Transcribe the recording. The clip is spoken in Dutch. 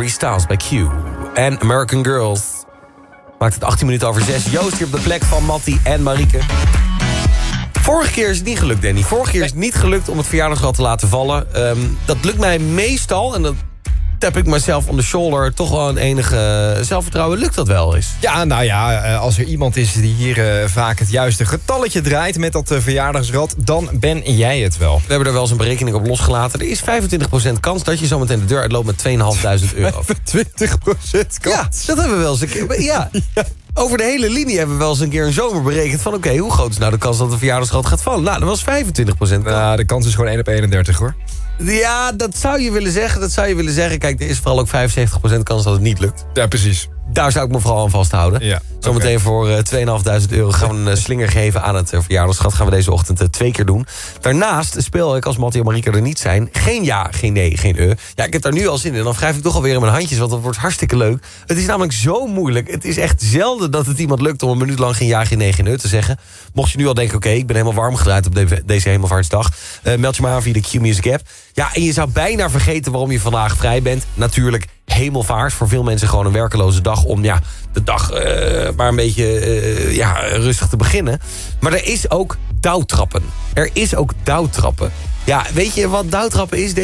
Harry Styles bij Q. En American Girls. Maakt het 18 minuten over 6. Joost hier op de plek van Mattie en Marieke. Vorige keer is het niet gelukt, Danny. Vorige keer is het niet gelukt om het verjaardagsrad te laten vallen. Dat lukt mij meestal, en dat tap ik mezelf on the shoulder, toch wel een enige zelfvertrouwen. Lukt dat wel eens? Ja, nou ja, als er iemand is die hier vaak het juiste getalletje draait met dat verjaardagsrad, dan ben jij het wel. We hebben er wel eens een berekening op losgelaten. Er is 25% kans dat je zometeen de deur uitloopt met €2.500. 25% kans? Ja, dat hebben we wel eens een keer. Ja. Over de hele linie hebben we wel eens een keer een zomer berekend van oké, hoe groot is nou de kans dat de verjaardagsrad gaat vallen? Nou, dat was 25%. Nou, de kans is gewoon 1 op 31, hoor. Ja, dat zou je willen zeggen. Kijk, er is vooral ook 75% kans dat het niet lukt. Ja, precies. Daar zou ik me vooral aan vasthouden. Ja, Zometeen voor €2.500 gaan we een slinger geven aan het verjaardagsrad. Gaan we deze ochtend 2 keer doen. Daarnaast speel ik, als Mattie en Marieke er niet zijn, geen ja, geen nee, geen Ja, ik heb daar nu al zin in. Dan wrijf ik toch alweer in mijn handjes, want dat wordt hartstikke leuk. Het is namelijk zo moeilijk. Het is echt zelden dat het iemand lukt om een minuut lang geen ja, geen nee, geen te zeggen. Mocht je nu al denken, oké, ik ben helemaal warm gedraaid op deze Hemelvaartsdag. Meld je maar aan via de Q-Music app. Ja, en je zou bijna vergeten waarom je vandaag vrij bent. Natuurlijk Hemelvaart. Voor veel mensen gewoon een werkeloze dag om de dag maar een beetje rustig te beginnen. Maar er is ook douwtrappen. Ja, weet je wat douwtrappen is?